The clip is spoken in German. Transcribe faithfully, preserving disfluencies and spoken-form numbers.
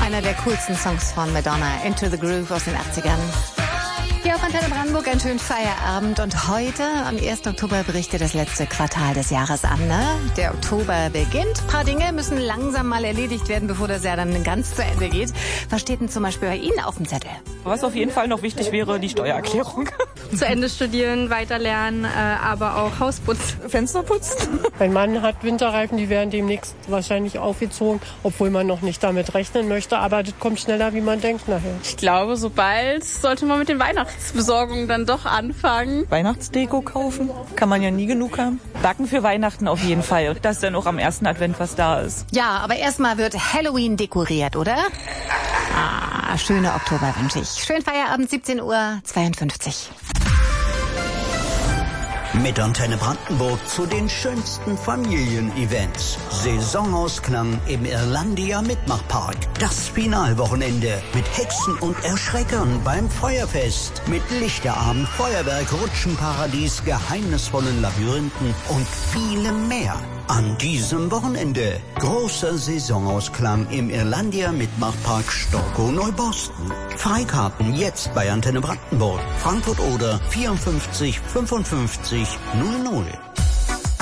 einer der coolsten Songs von Madonna, Into the Groove aus den achtzigern. Hier auf Antenne Brandenburg einen schönen Feierabend und heute, am ersten Oktober, bricht das letzte Quartal des Jahres an. Ne? Der Oktober beginnt. Ein paar Dinge müssen langsam mal erledigt werden, bevor das Jahr dann ganz zu Ende geht. Was steht denn zum Beispiel bei Ihnen auf dem Zettel? Was auf jeden Fall noch wichtig wäre, die Steuererklärung. Zu Ende studieren, weiterlernen, äh, aber auch Haus putzen. Fenster putzen. Mein Mann hat Winterreifen, die werden demnächst wahrscheinlich aufgezogen, obwohl man noch nicht damit rechnen möchte. Aber das kommt schneller, wie man denkt nachher. Ich glaube, so bald sollte man mit den Weihnachtsbesorgungen dann doch anfangen. Weihnachtsdeko kaufen, kann man ja nie genug haben. Backen für Weihnachten auf jeden Fall. Dass dann auch am ersten Advent was da ist. Ja, aber erstmal wird Halloween dekoriert, oder? Ah, schöner Oktober wünsche ich. Schönen Feierabend, siebzehn Uhr zweiundfünfzig. Mit Antenne Brandenburg zu den schönsten Familienevents. Saisonausklang im Irlandia Mitmachpark. Das Finalwochenende mit Hexen und Erschreckern beim Feuerfest. Mit Lichterabend, Feuerwerk, Rutschenparadies, geheimnisvollen Labyrinthen und vielem mehr. An diesem Wochenende großer Saisonausklang im Irlandia Mitmachpark Storkow Neuboston. Freikarten jetzt bei Antenne Brandenburg. Frankfurt oder vierundfünfzig fünfundfünfzig null null.